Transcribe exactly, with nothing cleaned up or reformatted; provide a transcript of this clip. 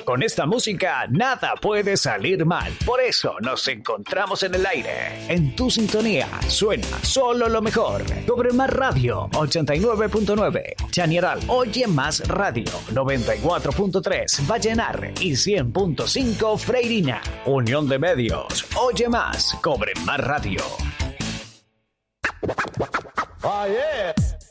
Con esta música nada puede salir mal. Por eso nos encontramos en el aire. En tu sintonía suena solo lo mejor. Cobre Más Radio ochenta y nueve punto nueve. Chañaral Oye Más Radio noventa y cuatro punto tres. Vallenar y cien punto cinco Freirina. Unión de Medios. Oye Más. Cobre Más Radio. Oh, yeah.